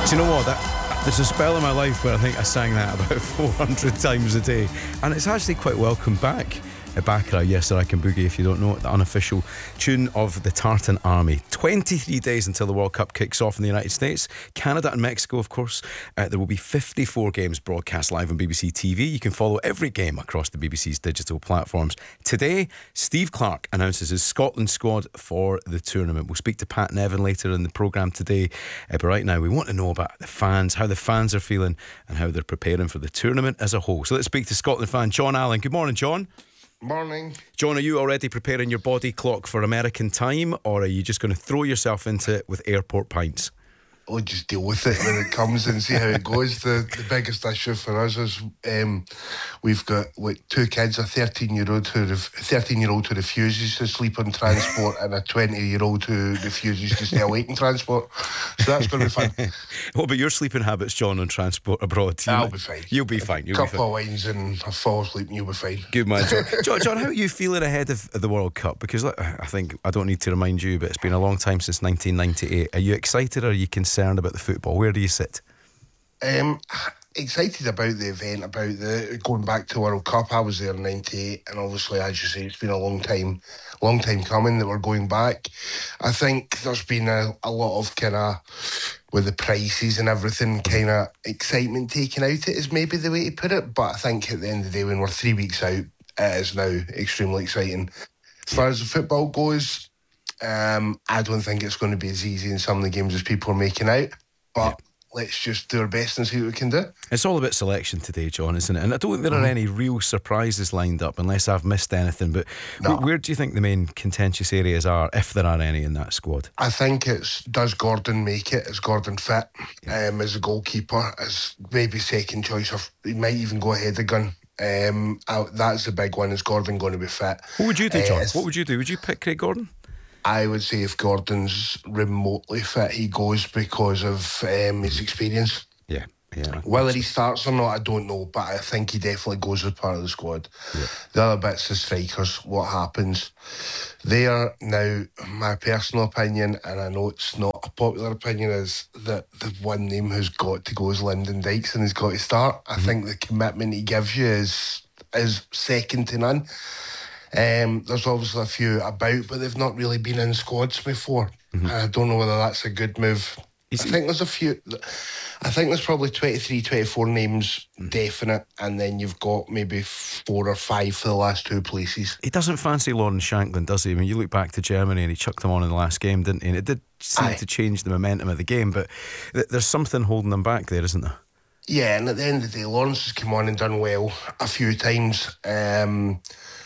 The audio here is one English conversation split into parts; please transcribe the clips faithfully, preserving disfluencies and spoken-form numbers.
Do you know what? That, there's a spell in my life where I think I sang that about four hundred times a day, and it's actually quite welcome back. Baccarat, Yes Sir I Can Boogie, if you don't know it, the unofficial tune of the Tartan Army. twenty-three days until the World Cup kicks off in the United States, Canada and Mexico, of course. Uh, there will be fifty-four games broadcast live on B B C T V. You can follow every game across the B B C's digital platforms. Today, Steve Clarke announces his Scotland squad for the tournament. We'll speak to Pat Nevin later in the programme today, uh, but right now we want to know about the fans, how the fans are feeling and how they're preparing for the tournament as a whole. So let's speak to Scotland fan John Allen. Good morning, John. Morning. John, are you already preparing your body clock for American time, or are you just going to throw yourself into it with airport pints? I'll just deal with it when it comes and see how it goes. The the biggest issue for us is um, we've got like two kids, a thirteen year old who ref- thirteen year old who refuses to sleep on transport and a twenty year old who refuses to stay awake in transport. So that's going to be fun. What about your sleeping habits, John, on transport abroad? You I'll might- be fine. You'll be fine. You'll A be couple fine. of wines and I fall asleep and you'll be fine. Good man, John. John. John, how are you feeling ahead of the World Cup? Because look, I think I don't need to remind you, but it's been a long time since nineteen ninety-eight. Are you excited or are you concerned about the football? Where do you sit? Um, excited about the event, about the going back to World Cup. I was there in ninety-eight, and obviously, as you say, it's been a long time, long time coming that we're going back. I think there's been a, a lot of kind of, with the prices and everything, kind of excitement taken out. It is maybe the way to put it, but I think at the end of the day, when we're three weeks out, it is now extremely exciting. As far as the football goes, um, I don't think it's going to be as easy in some of the games as people are making out, but. Yeah. Let's just do our best and see what we can do. It's all about selection today, John, isn't it? And I don't think there are Mm. any real surprises lined up, unless I've missed anything. But No. wh- where do you think the main contentious areas are, if there are any in that squad? I think it's, does Gordon make it? Is Gordon fit? Yeah. Um, as a goalkeeper, as maybe second choice, or he might even go ahead of Gunn. Um, I, that's the big one. Is Gordon going to be fit? What would you do, John? Uh, what would you do? Would you pick Craig Gordon? I would say if Gordon's remotely fit, he goes because of um, his experience. Yeah, yeah. Whether he starts or not, I don't know, but I think he definitely goes as part of the squad. Yeah. The other bit's the strikers, what happens. They are now, my personal opinion, and I know it's not a popular opinion, is that the one name who's got to go is Lyndon Dykes and he's got to start. I mm-hmm. think the commitment he gives you is is second to none. Um, there's obviously a few about, but they've not really been in squads before. Mm-hmm. I don't know whether that's a good move. I think there's a few. I think there's probably twenty-three, twenty-four names mm. definite, and then you've got maybe four or five for the last two places. He doesn't fancy Lawrence Shankland, does he? I mean, you look back to Germany and he chucked them on in the last game, didn't he? And it did seem Aye. to change the momentum of the game, but th- there's something holding them back there, isn't there? Yeah, and at the end of the day, Lawrence has come on and done well a few times. Um,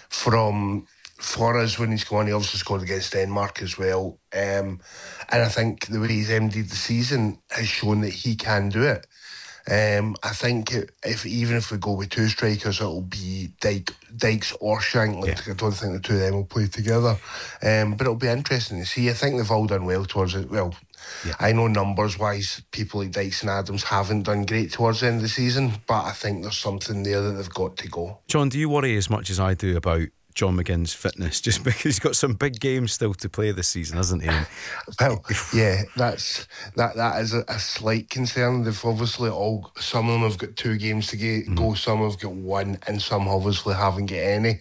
from for us when he's come on, he obviously scored against Denmark as well. Um, and I think the way he's ended the season has shown that he can do it. Um, I think if even if we go with two strikers, it'll be Dyke, Dykes or Shankland. Yeah. I don't think the two of them will play together. Um, but it'll be interesting to see. I think they've all done well towards it. Well, yeah. I know numbers-wise, people like Dykes and Adams haven't done great towards the end of the season, but I think there's something there that they've got to go. John, do you worry as much as I do about John McGinn's fitness, just because he's got some big games still to play this season, hasn't he? Well, yeah, that's that. That is a, a slight concern. They've obviously all, some of them have got two games to get, mm. go, some have got one, and some obviously haven't got any.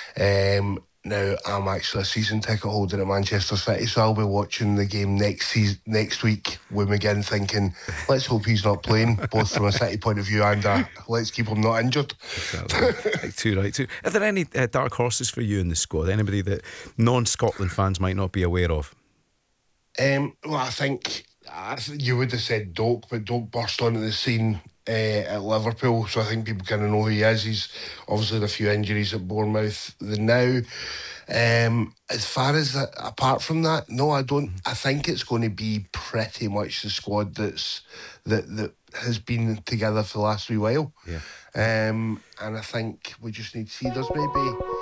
Um, now, I'm actually a season ticket holder at Manchester City, so I'll be watching the game next season, next week with McGinn, thinking, let's hope he's not playing, both from a City point of view and uh, let's keep him not injured. Exactly. Like two, right, two. Are there any uh, dark horses for you in the squad? Anybody that non-Scotland fans might not be aware of? Um, well, I think I th- you would have said Doak, but Doak burst onto the scene uh, at Liverpool, so I think people kind of know who he is. He's obviously had a few injuries at Bournemouth the now. Um, as far as that, apart from that, no, I don't. I think it's going to be pretty much the squad that's that that has been together for the last wee while. Yeah. Um, and I think we just need to see. There's maybe